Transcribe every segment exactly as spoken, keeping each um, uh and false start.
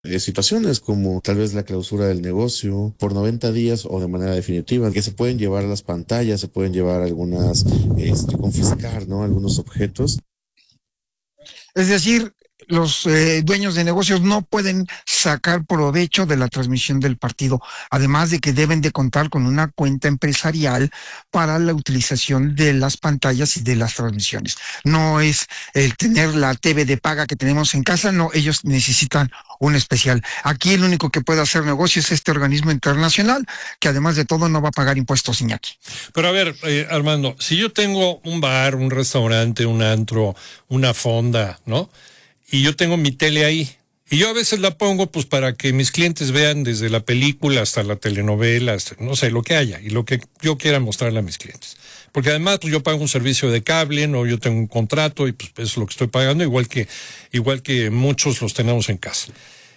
eh, situaciones como tal vez la clausura del negocio por noventa días o de manera definitiva, que se pueden llevar las pantallas, se pueden llevar algunas, este, confiscar, ¿no? Algunos objetos. Es decir, los eh, dueños de negocios no pueden sacar provecho de la transmisión del partido, además de que deben de contar con una cuenta empresarial para la utilización de las pantallas y de las transmisiones. No es el tener la T V de paga que tenemos en casa, no, ellos necesitan un especial. Aquí el único que puede hacer negocio es este organismo internacional, que además de todo no va a pagar impuestos, Iñaki. Pero a ver, eh, Armando, si yo tengo un bar, un restaurante, un antro, una fonda, ¿no? Y yo tengo mi tele ahí. Y yo a veces la pongo pues para que mis clientes vean desde la película hasta la telenovela, hasta, no sé, lo que haya y lo que yo quiera mostrarle a mis clientes. Porque además pues yo pago un servicio de cable, no, yo tengo un contrato y pues eso es lo que estoy pagando, igual que, igual que muchos los tenemos en casa.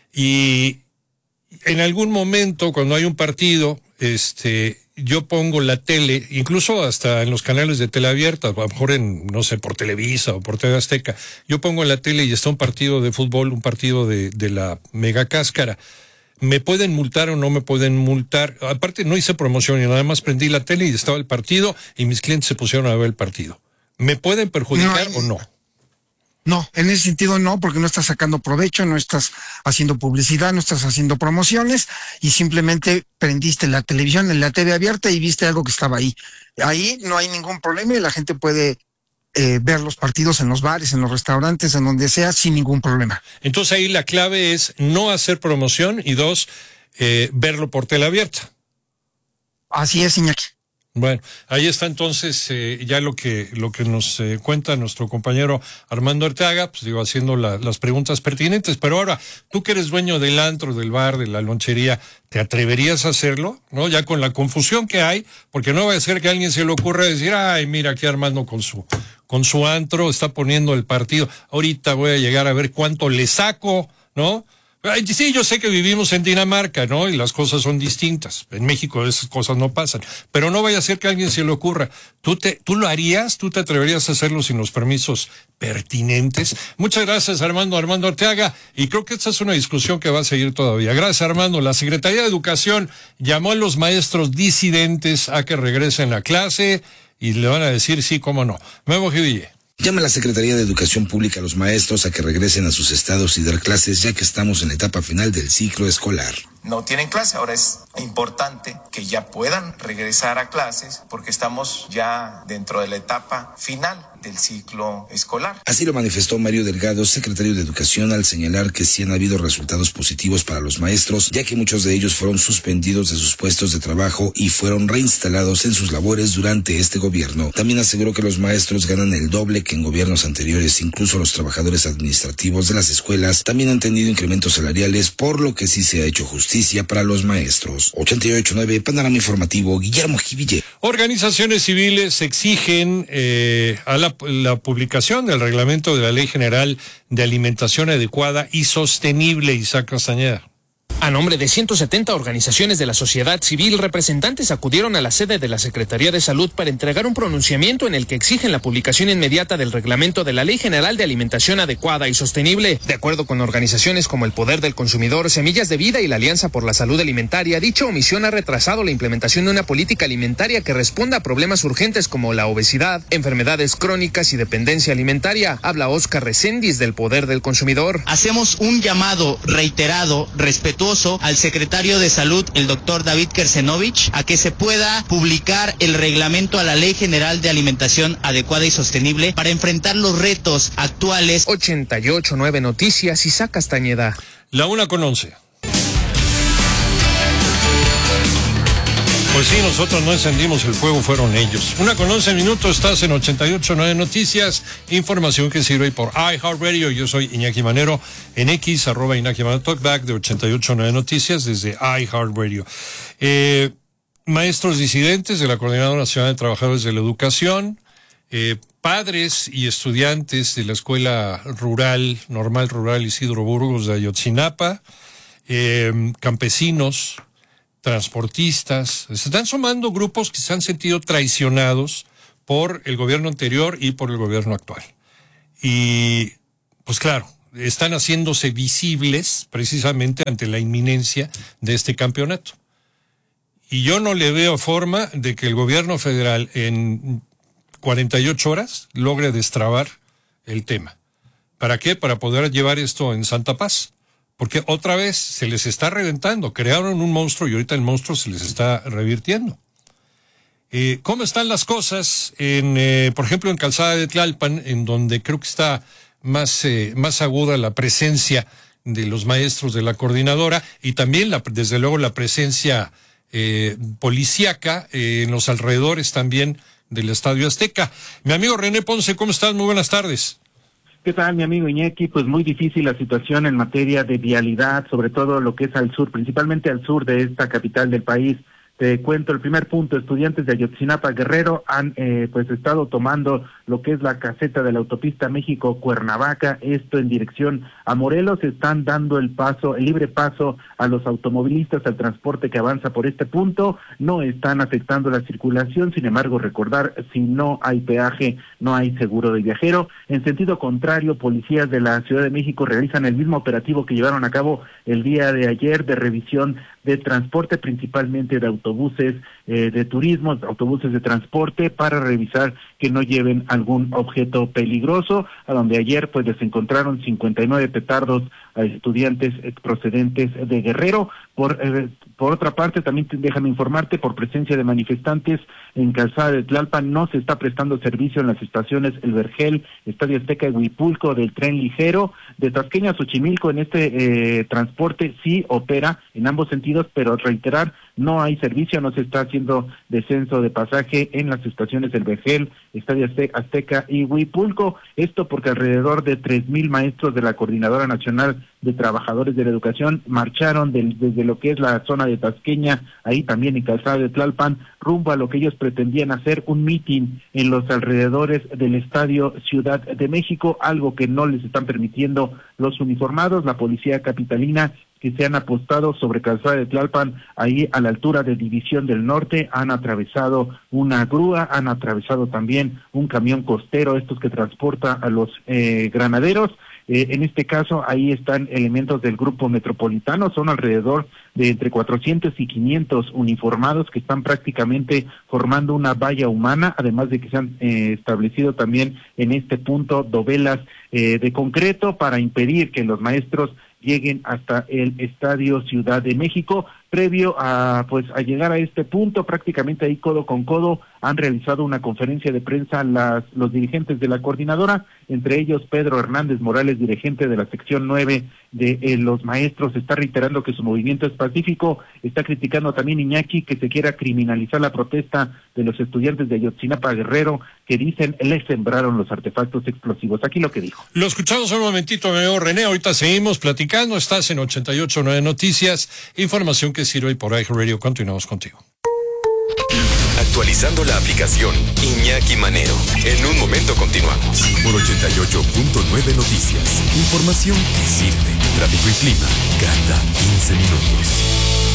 Y en algún momento, cuando hay un partido, este, yo pongo la tele, incluso hasta en los canales de tele abierta, a lo mejor en, no sé, por Televisa o por T V Azteca, yo pongo la tele y está un partido de fútbol, un partido de, de la mega cáscara. ¿Me pueden multar o no me pueden multar? Aparte, no hice promoción y nada más prendí la tele y estaba el partido y mis clientes se pusieron a ver el partido. ¿Me pueden perjudicar no, o no? No, en ese sentido no, porque no estás sacando provecho, no estás haciendo publicidad, no estás haciendo promociones y simplemente prendiste la televisión en la T V abierta y viste algo que estaba ahí. Ahí no hay ningún problema y la gente puede eh, ver los partidos en los bares, en los restaurantes, en donde sea, sin ningún problema. Entonces ahí la clave es no hacer promoción y dos, eh, verlo por tele abierta. Así es, Iñaki. Bueno, ahí está entonces eh, ya lo que lo que nos eh, cuenta nuestro compañero Armando Arteaga, pues digo, haciendo la, las preguntas pertinentes. Pero ahora, tú que eres dueño del antro, del bar, de la lonchería, ¿te atreverías a hacerlo? ¿No? Ya con la confusión que hay, porque no va a ser que a alguien se le ocurra decir, ay, mira, aquí Armando con su, con su antro está poniendo el partido. Ahorita voy a llegar a ver cuánto le saco, ¿no? Sí, yo sé que vivimos en Dinamarca, ¿no? Y las cosas son distintas. En México esas cosas no pasan. Pero no vaya a ser que a alguien se le ocurra. ¿Tú te, tú lo harías? ¿Tú te atreverías a hacerlo sin los permisos pertinentes? Muchas gracias, Armando, Armando Arteaga. Y creo que esta es una discusión que va a seguir todavía. Gracias, Armando. La Secretaría de Educación llamó a los maestros disidentes a que regresen a clase y le van a decir sí, cómo no. Memo Giville. Llama a la Secretaría de Educación Pública a los maestros a que regresen a sus estados y dar clases, ya que estamos en la etapa final del ciclo escolar. No tienen clase, ahora es importante que ya puedan regresar a clases porque estamos ya dentro de la etapa final del ciclo escolar. Así lo manifestó Mario Delgado, secretario de Educación, al señalar que sí han habido resultados positivos para los maestros, ya que muchos de ellos fueron suspendidos de sus puestos de trabajo y fueron reinstalados en sus labores durante este gobierno. También aseguró que los maestros ganan el doble que en gobiernos anteriores, incluso los trabajadores administrativos de las escuelas también han tenido incrementos salariales, por lo que sí se ha hecho justicia para los maestros. ochenta y ocho punto nueve, Panorama Informativo, Guillermo Jiville. Organizaciones civiles exigen eh, a la, la publicación del reglamento de la Ley General de Alimentación Adecuada y Sostenible. Isaac Castañeda. A nombre de ciento setenta organizaciones de la sociedad civil, representantes acudieron a la sede de la Secretaría de Salud para entregar un pronunciamiento en el que exigen la publicación inmediata del reglamento de la Ley General de Alimentación Adecuada y Sostenible. De acuerdo con organizaciones como el Poder del Consumidor, Semillas de Vida y la Alianza por la Salud Alimentaria, dicha omisión ha retrasado la implementación de una política alimentaria que responda a problemas urgentes como la obesidad, enfermedades crónicas y dependencia alimentaria. Habla Óscar Recendis del Poder del Consumidor. Hacemos un llamado reiterado, respetuoso, al secretario de Salud, el doctor David Kersenovich, a que se pueda publicar el reglamento a la Ley General de Alimentación Adecuada y Sostenible para enfrentar los retos actuales. ochenta y ocho punto nueve Noticias, Isaac Castañeda. La una con once. Pues sí, nosotros no encendimos el fuego, fueron ellos. Una con once minutos, estás en ochenta y ocho punto nueve Noticias, información que sirve por iHeartRadio. Yo soy Iñaki Manero, en X, arroba Iñaki Manero, talkback de ochenta y ocho punto nueve Noticias desde iHeartRadio. Eh, maestros disidentes de la Coordinadora Nacional de Trabajadores de la Educación, eh, padres y estudiantes de la Escuela Rural, Normal Rural Isidro Burgos de Ayotzinapa, eh, campesinos, transportistas, se están sumando grupos que se han sentido traicionados por el gobierno anterior y por el gobierno actual. Y, pues claro, están haciéndose visibles precisamente ante la inminencia de este campeonato. Y yo no le veo forma de que el gobierno federal en cuarenta y ocho horas logre destrabar el tema. ¿Para qué? Para poder llevar esto en santa paz. Porque otra vez se les está reventando. Crearon un monstruo y ahorita el monstruo se les está revirtiendo. Eh, ¿Cómo están las cosas en, eh, por ejemplo, en Calzada de Tlalpan, en donde creo que está más, eh, más aguda la presencia de los maestros de la coordinadora y también, la, desde luego, la presencia eh, policíaca eh, en los alrededores también del Estadio Azteca? Mi amigo René Ponce, ¿cómo estás? Muy buenas tardes. ¿Qué tal, mi amigo Iñaki? Pues muy difícil la situación en materia de vialidad, sobre todo lo que es al sur, principalmente al sur de esta capital del país. Te cuento el primer punto: estudiantes de Ayotzinapa Guerrero han eh, pues estado tomando lo que es la caseta de la autopista México-Cuernavaca, esto en dirección a Morelos. Están dando el paso, el libre paso a los automovilistas, al transporte que avanza por este punto. No están afectando la circulación, sin embargo, recordar, si no hay peaje, no hay seguro de viajero. En sentido contrario, policías de la Ciudad de México realizan el mismo operativo que llevaron a cabo el día de ayer de revisión de transporte, principalmente de autobuses eh, de turismo, autobuses de transporte, para revisar que no lleven algún objeto peligroso, a donde ayer pues les encontraron cincuenta y nueve petardos a estudiantes procedentes de Guerrero. Por eh, por otra parte, también te, déjame informarte, por presencia de manifestantes en Calzada de Tlalpan no se está prestando servicio en las estaciones El Vergel, Estadio Azteca y Huipulco del tren ligero. De Tasqueña a Xochimilco, en este eh, transporte sí opera en ambos sentidos, pero reiterar, no hay servicio, no se está haciendo descenso de pasaje en las estaciones del Vergel, Estadio Azteca y Huipulco. Esto porque alrededor de tres mil maestros de la Coordinadora Nacional de Trabajadores de la Educación marcharon del, desde lo que es la zona de Tasqueña, ahí también en Calzada de Tlalpan, rumbo a lo que ellos pretendían hacer, un mitin en los alrededores del Estadio Ciudad de México, algo que no les están permitiendo los uniformados. La policía capitalina, que se han apostado sobre Calzada de Tlalpan, ahí a la altura de División del Norte, han atravesado una grúa, han atravesado también un camión costero, estos que transporta a los eh, granaderos. Eh, en este caso, ahí están elementos del grupo metropolitano, son alrededor de entre cuatrocientos y quinientos uniformados que están prácticamente formando una valla humana, además de que se han eh, establecido también en este punto dovelas eh, de concreto para impedir que los maestros lleguen hasta el Estadio Ciudad de México. Previo a pues a llegar a este punto, prácticamente ahí codo con codo, han realizado una conferencia de prensa las los dirigentes de la coordinadora, entre ellos Pedro Hernández Morales, dirigente de la sección nueve de eh, los maestros, está reiterando que su movimiento es pacífico, está criticando también, Iñaki, que se quiera criminalizar la protesta de los estudiantes de Ayotzinapa Guerrero, que dicen les sembraron los artefactos explosivos. Aquí lo que dijo. Lo escuchamos un momentito, mi amigo René, ahorita seguimos platicando, estás en ochenta y ocho punto nueve Noticias, información que sirve hoy por iHeartRadio. Continuamos contigo. Actualizando la aplicación Iñaki Manero. En un momento continuamos. Por ochenta y ocho punto nueve Noticias. Información que sirve. Tráfico y clima cada quince minutos.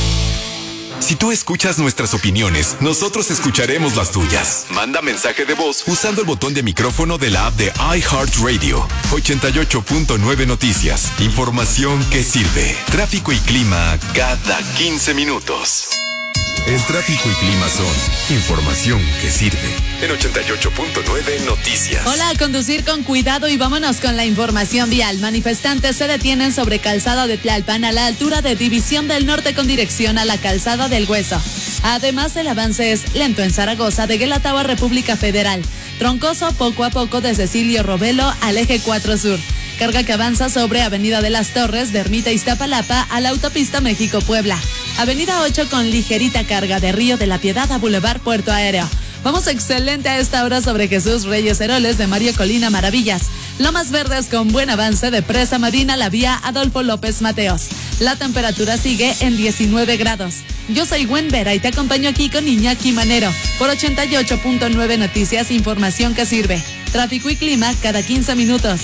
Si tú escuchas nuestras opiniones, nosotros escucharemos las tuyas. Manda mensaje de voz usando el botón de micrófono de la app de iHeartRadio. ochenta y ocho punto nueve Noticias. Información que sirve. Tráfico y clima cada quince minutos. El tráfico y clima son información que sirve. En ochenta y ocho punto nueve Noticias. Hola, a conducir con cuidado y vámonos con la información vial. Manifestantes se detienen sobre Calzada de Tlalpan a la altura de División del Norte con dirección a la Calzada del Hueso. Además, el avance es lento en Zaragoza de Guelatao a República Federal. Troncoso poco a poco de Cecilio Robelo al eje cuatro Sur. Carga que avanza sobre Avenida de las Torres de Ermita Iztapalapa a la autopista México-Puebla. Avenida ocho con ligerita carga de Río de la Piedad a Boulevard Puerto Aéreo. Vamos excelente a esta hora sobre Jesús Reyes Heroles de Mario Colina Maravillas. Lomas Verdes con buen avance de Presa Marina a la vía Adolfo López Mateos. La temperatura sigue en diecinueve grados. Yo soy Gwen Vera y te acompaño aquí con Iñaki Manero por ochenta y ocho punto nueve Noticias, información que sirve. Tráfico y clima cada quince minutos.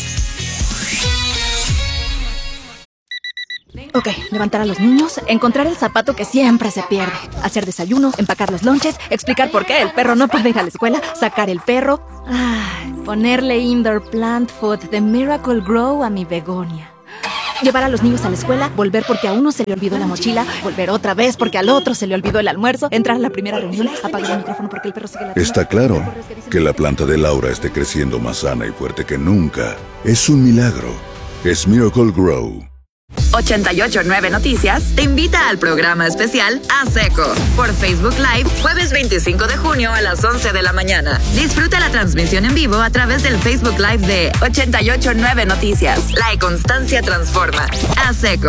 Ok, levantar a los niños, encontrar el zapato que siempre se pierde, hacer desayuno, empacar los lonches, explicar por qué el perro no puede ir a la escuela, sacar el perro, ah, ponerle indoor plant food de Miracle Grow a mi begonia. Llevar a los niños a la escuela, volver porque a uno se le olvidó la mochila, volver otra vez porque al otro se le olvidó el almuerzo, entrar a la primera reunión, apagar el micrófono porque el perro sigue ladrando. Está claro que la planta de Laura esté creciendo más sana y fuerte que nunca. Es un milagro. Es Miracle Grow. ochenta y ocho punto nueve Noticias te invita al programa especial A Seco por Facebook Live jueves veinticinco de junio a las once de la mañana. Disfruta la transmisión en vivo a través del Facebook Live de ochenta y ocho punto nueve Noticias. La constancia transforma. A Seco.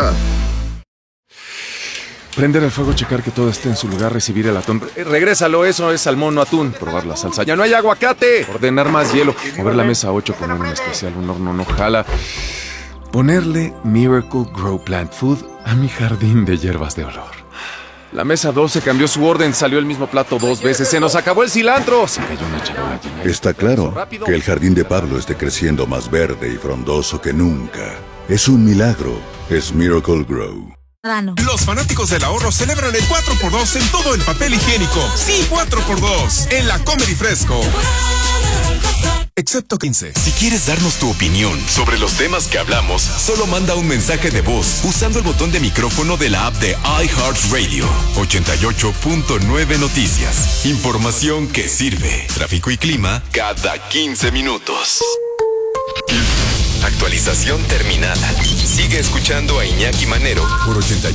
Prender el fuego, checar que todo esté en su lugar, recibir el atún. Eh, regrésalo, eso es salmón, no atún. Probar la salsa. ¡Ya no hay aguacate! Ordenar más hielo. Mover la mesa ocho, poner un especial, un horno no jala. Ponerle Miracle Grow Plant Food a mi jardín de hierbas de olor. La mesa doce cambió su orden, salió el mismo plato dos veces. ¡Se nos acabó el cilantro! Se cayó una charola llena. Está claro que el jardín de Pablo esté creciendo más verde y frondoso que nunca. Es un milagro. Es Miracle Grow. Los fanáticos del ahorro celebran el cuatro por dos en todo el papel higiénico. Sí, cuatro por dos en la Comer y Fresco. Excepto quince. Si quieres darnos tu opinión sobre los temas que hablamos, solo manda un mensaje de voz usando el botón de micrófono de la app de iHeartRadio. ochenta y ocho punto nueve Noticias. Información que sirve. Tráfico y clima cada quince minutos. Actualización terminada. Sigue escuchando a Iñaki Manero por ochenta y